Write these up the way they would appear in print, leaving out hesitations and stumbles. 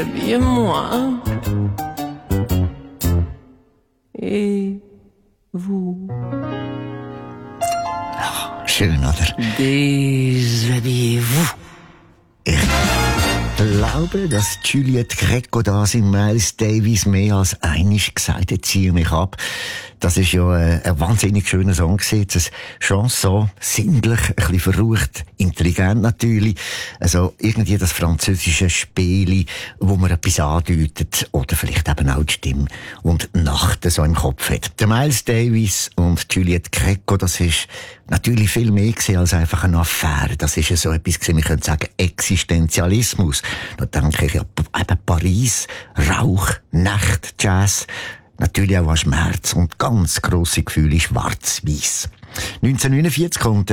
habillez-moi. Et vous? Schön, oder? Déshabillez-vous. Ich glaube, dass Juliette Greco das in Miles Davis mehr als einig gesagt hat, ziehe mich ab. Das ist ja ein wahnsinnig schöner Song gewesen. Eine Chanson, sinnlich, ein bisschen verrucht, intelligent natürlich. Also irgendwie das französische Spieli, wo man etwas andeutet oder vielleicht eben auch die Stimme und die Nacht so im Kopf hat. Der Miles Davis und Juliette Greco, das ist natürlich viel mehr gewesen als einfach eine Affäre. Das ist ja so etwas gewesen, wir können sagen Existenzialismus. Da denke ich ja eben Paris, Rauch, Nacht, Jazz. Natürlich auch an Schmerz und ganz grosse Gefühle schwarz-weiss. 1949 kommt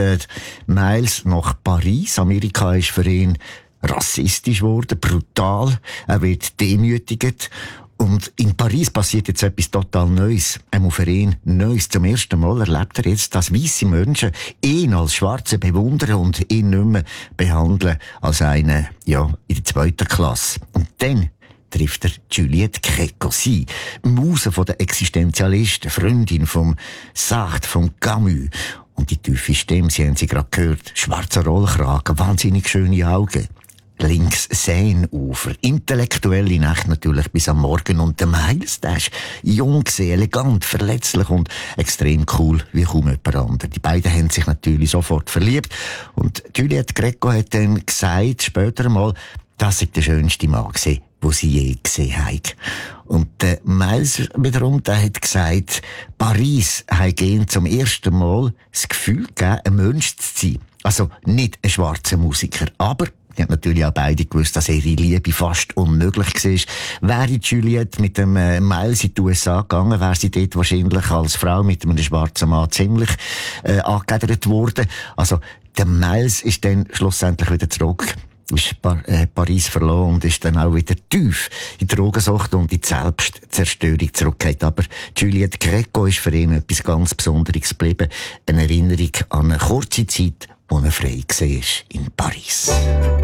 Miles nach Paris. Amerika ist für ihn rassistisch geworden, brutal. Er wird demütigt. Und in Paris passiert jetzt etwas total Neues. Für ihn Neues. Zum ersten Mal erlebt er jetzt, dass weisse Menschen ihn als Schwarze bewundern und ihn nicht mehr behandeln als einen, ja, in der 2. Klasse. Und dann trifft er Juliette Greco, sie, Muse von der Existenzialisten, Freundin vom Sartre, vom Camus. Und die tiefe Stimme, Sie haben sie gerade gehört, schwarzer Rollkragen, wahnsinnig schöne Augen. Links Seenufer, intellektuelle Nacht natürlich bis am Morgen. Und der Miles, der ist jung, elegant, verletzlich und extrem cool wie kaum jemand anderer. Die beiden haben sich natürlich sofort verliebt. Und Juliette Greco hat dann gesagt, später einmal, das sei der schönste Mann gewesen, wo sie je gesehen haben. Und der Miles wiederum, der hat gesagt, Paris hat ihm zum ersten Mal das Gefühl gegeben, ein Mensch zu sein. Also nicht ein schwarzer Musiker, aber die haben natürlich auch beide gewusst, dass ihre Liebe fast unmöglich war. Wäre Juliette mit dem Miles in die USA gegangen, wäre sie dort wahrscheinlich als Frau mit einem schwarzen Mann ziemlich angegedert worden. Also der Miles ist dann schlussendlich wieder zurück. Ist Paris verloren und ist dann auch wieder tief in die Drogensucht und in die Selbstzerstörung zurückgekehrt. Aber Juliette Greco ist für ihn etwas ganz Besonderes geblieben. Eine Erinnerung an eine kurze Zeit, wo er frei war in Paris.